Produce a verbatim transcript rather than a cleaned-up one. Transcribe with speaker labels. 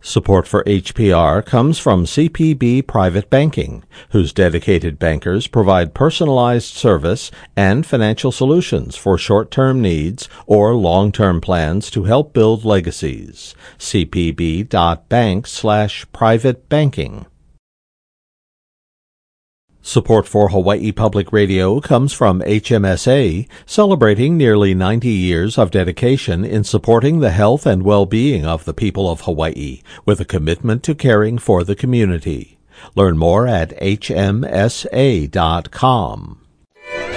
Speaker 1: Support for H P R comes from C P B Private Banking, whose dedicated bankers provide personalized service and financial solutions for short-term needs or long-term plans to help build legacies. c p b dot bank slash private banking. Support for Hawaii Public Radio comes from H M S A, celebrating nearly ninety years of dedication in supporting the health and well-being of the people of Hawaii, with a commitment to caring for the community. Learn more at h m s a dot com.